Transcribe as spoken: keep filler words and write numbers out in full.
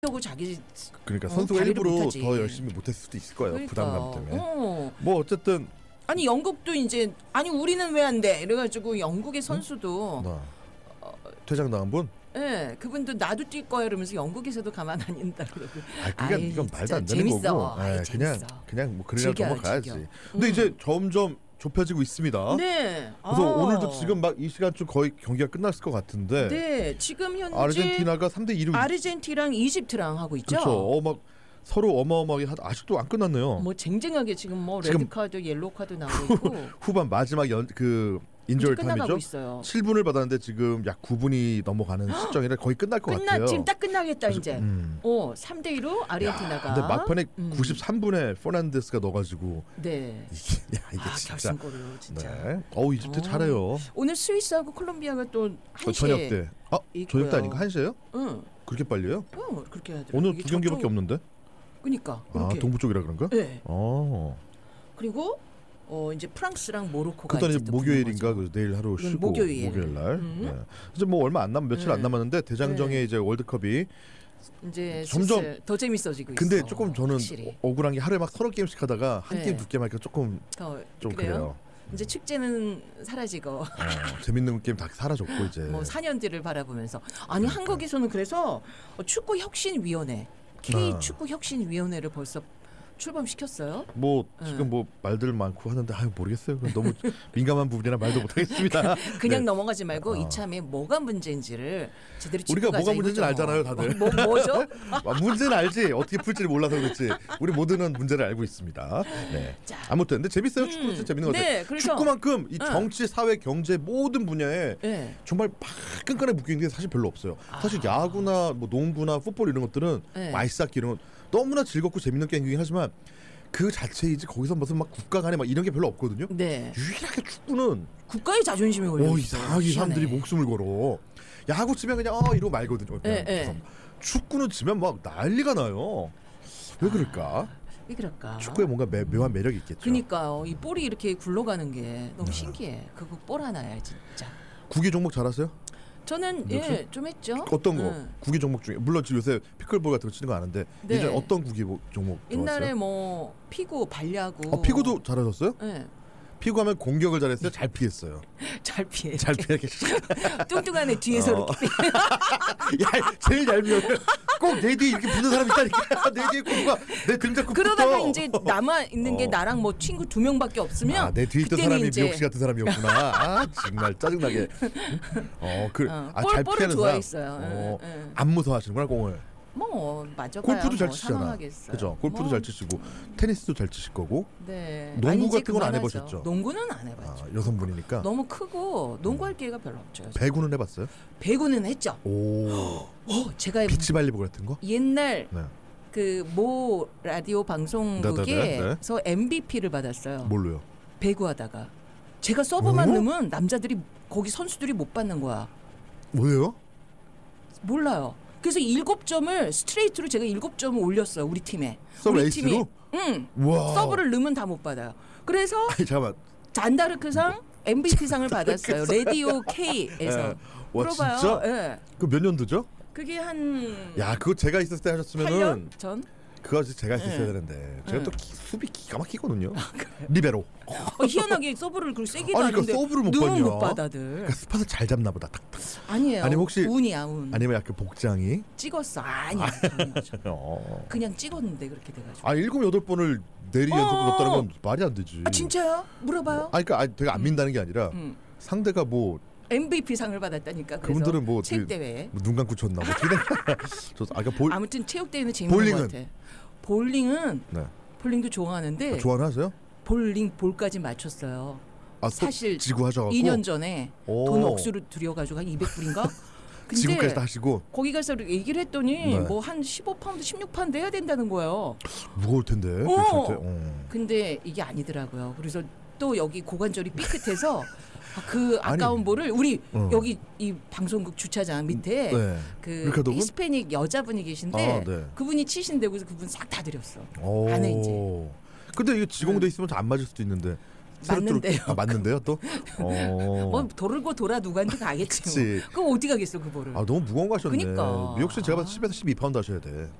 하고 자기 그러니까 선수가 어, 일부러 못하지. 더 열심히 못했을 수도 있을 거예요. 그러니까. 부담감 때문에. 어. 뭐 어쨌든 아니 영국도 이제 아니 우리는 왜 안 돼? 이래가지고 영국의 선수도 나 퇴장 당한 분? 예, 그분도 나도 뛸 거야 이러면서 영국에서도 가만 안 있다 그러고. 아, 그러니까 아이, 이건 말도 안 진짜 되는 재밌어. 거고. 아이, 예, 재밌어. 그냥 그냥 뭐 그래야 즐겨요, 넘어가야지. 즐겨. 근데 음. 이제 점점 좁혀지고 있습니다. 네. 그래서 아. 오늘도 지금 막 이 시간쯤 거의 경기가 끝났을 것 같은데. 네, 지금 현재 아르헨티나가 삼 대 이로 아르헨티나랑 이집트랑 하고 있죠. 그렇죠. 어, 막 서로 어마어마하게 하, 아직도 안 끝났네요. 뭐 쟁쟁하게 지금 뭐 지금 레드 카드, 옐로우 카드 나오고 있고 후반 마지막 연, 그 인저리 끝나가고 타임이죠. 있어요. 칠 분을 받았는데 지금 약 구 분이 넘어가는 시점이라 거의 끝날 것 끝나 같아요. 지금 딱 끝나겠다 그래서, 이제. 음. 어, 삼 대 이로 아르헨티나가. 근데 막판에 음. 구십삼 분에 포난데스가 넣어가지고 네. 이게, 야, 이게 아, 진짜. 결승골을 진짜. 네. 어우 이집트 어. 잘해요. 오늘 스위스하고 콜롬비아가 또 어, 한 저녁 시에 때. 아 있고요. 저녁 때 아닌가 한 시에요? 응. 그렇게 빨리요? 어, 그렇게 해야 돼. 오늘 두 경기밖에 없는데? 그러니까. 아 그렇게. 동부 쪽이라 그런가? 네. 어. 그리고 어 이제 프랑스랑 모로코가 그다음에 이제 또 목요일인가 붙는 그 내일 하루 이건 쉬고 목요일. 목요일 날. 음. 네. 이제 뭐 얼마 안 남 며칠 네. 안 남았는데 대장정에 네. 이제 월드컵이 이제 점점- 슬슬 더 재밌어지고 근데 있어. 조금 저는 확실히. 억울한 게 하루에 막 서너 게임씩 하다가 한 네. 게임 두 게임 하니까 조금 더 좀 그래요? 그래요. 이제 축제는 사라지고 어, 재밌는 게임 다 사라졌고 이제. 뭐 사 년 뒤를 바라보면서 아니 한국에서는 그래서 축구 혁신 위원회 K 아. 축구 혁신 위원회를 벌써 출범시켰어요. 뭐 네. 지금 뭐 말들 많고 하는데 아유 모르겠어요. 그건 너무 민감한 부분이라 말도 못하겠습니다. 그냥 네. 넘어가지 말고 어. 이참에 뭐가 문제인지를 제대로 짚고 우리가 가자 뭐가 문제인지 이거죠. 알잖아요, 다들. 뭐 뭐죠? 아, 문제는 알지 어떻게 풀지를 몰라서 그렇지. 우리 모두는 문제를 알고 있습니다. 네. 자. 아무튼 근데 재밌어요. 음. 축구 진짜 재밌는 것 같아요. 네, 그래서 축구만큼 이 응. 정치, 사회, 경제 모든 분야에 네. 정말 막 끈끈하게 묶여 있는 게 사실 별로 없어요. 사실 아. 야구나 뭐 농구나 풋볼 이런 것들은 네. 아이스하키 이런 건 너무나 즐겁고 재밌는 게임이긴 하지만 그 자체이지 거기서 무슨 막 국가 간에 막 이런 게 별로 없거든요. 네. 유일하게 축구는 국가의 자존심이 걸려 오 있어요. 이상하게 사람들이 희한해. 목숨을 걸어. 야구 치면 그냥 어 이러고 말거든요. 네, 그래서 네. 축구는 치면 막 난리가 나요. 왜 그럴까? 왜 그럴까? 축구에 뭔가 매, 묘한 매력이 있겠죠. 그러니까요. 이 볼이 이렇게 굴러가는 게 너무 네. 신기해. 그거 볼 하나야 진짜. 구기 종목 잘하세요? 저는 그렇죠? 예, 좀 했죠. 어떤 거? 응. 구기 종목 중에 물론 지금 요새 피클볼 같은 거 치는 거 아는데 네. 예전에 어떤 구기 뭐- 종목 옛날에 좋았어요? 뭐 피구, 발야구. 어, 피구도 잘하셨어요? 예. 피구하면 공격을 잘했어요? 잘 피했어요? 잘 피해. 잘 피하게. 뚱뚱한 애 뒤에서 어. 이렇게 야, 제일 얄미워. 꼭 내 뒤에 이렇게 붙는 사람이 있다니까. 내 뒤에 누가 내 등 잡고 그러다가 붙어. 이제 남아 있는 게 어. 나랑 뭐 친구 두 명밖에 없으면 아, 내 뒤에 있던 그때는 사람이 이제 미옥 씨 같은 사람이었구나. 아, 정말 짜증나게. 어, 그, 어, 아, 볼- 잘 볼을 피하는 좋아했어요. 사람. 어, 예, 예. 안 무서워하시는구나 공을. 뭐 맞아. 골프도 잘 뭐 치잖아. 상황하겠어요. 그죠? 골프도 뭐, 잘 치시고 테니스도 잘 치실 거고. 네. 농구 아니, 이제 같은 건 안 그만하죠. 해보셨죠? 농구는 안 아, 해봤죠. 여성분이니까. 너무 크고 농구할 기회가 별로 없죠. 배구는 해봤어요? 배구는 했죠. 오. 어, 제가 비치발리볼 같은 거? 옛날 네. 그 모 라디오 네네네, 방송국에서 엠브이피를 받았어요. 뭘로요? 배구하다가 제가 서브만 어? 넣으면 남자들이 거기 선수들이 못 받는 거야. 뭐예요? 몰라요. 그래서 일곱 점을 스트레이트로 제가 일곱 점을 올렸어요. 우리 팀에. 서브 우리 에이스로? 팀이. 응. 와. 서브를 넣으면 다 못 받아요. 그래서 아니 잠깐만. 잔다르크상 엠브이피상을 받았어요. 라디오 K에서. 예. 와 물어봐요. 진짜? 예. 그 몇 년도죠? 그게 한 야 그거 제가 있었을 때 팔 하셨으면은 년 전? 그거 제가 있었어야 네. 되는데 제가 네. 또 기- 수비 기가 막히거든요. 리베로. 어, 희한하게 서브를 그렇게 세게 아니, 하는데 그러니까 서브를 못 너무 받냐? 못 받아들. 그러니까 스팟을 잘 잡나 보다. 탁, 탁. 아니에요. 아니면 혹시- 운이야 운. 아니면 약간 복장이. 찍었어. 아니야. 당연하죠. 어. 그냥 찍었는데 그렇게 돼가지고. 아 일곱 여덟 번을 내리 연속으로 어. 넣었다는 건 말이 안 되지. 아 진짜요? 물어봐요. 아 그러니까 아니, 제가 안 민다는 게 아니라 음. 상대가 뭐 엠브이피 상을 받았다니까. 그래서 그분들은 뭐 체육 어떻게- 대회. 뭐 눈 감고 쳤나 뭐 어떻게 된 거야. 저 아까 볼 아무튼 체육 대회는 재밌는 볼링은? 것 같아. 볼링은 네. 볼링도 좋아하는데 아, 좋아는 하세요? 볼링 볼까지 맞췄어요. 아, 또 사실 지구 하셔갖고 이 년 전에 오. 돈 억수로 들여가지고 한 이백 불인가? 지구까지 근데 다 하시고 거기 가서 얘기를 했더니 네. 뭐 한 십오 파운드, 십육 파운드 해야 된다는 거예요. 무거울 텐데. 어. 그렇을 때. 어. 근데 이게 아니더라고요. 그래서 또 여기 고관절이 삐끗해서 아, 그 아니. 아까운 볼을 우리 어. 여기 이 방송국 주차장 밑에 네. 그 밀카도분? 히스패닉 여자분이 계신데 아, 네. 그분이 치신다고 해서 그분 싹 다 드렸어. 오. 안에 이제. 근데 이게 지공돼 네. 있으면 안 맞을 수도 있는데 새로 뚫- 맞는데요. 아, 맞는데요 또. 어. 뭐 돌고 돌아 누구한테 가겠지. 그치. 뭐. 그럼 어디 가겠어 그 볼을. 아 너무 무거운 거 하셨네. 그니까. 역시 제가 봐도 십에서 십이 파운드 하셔야 돼.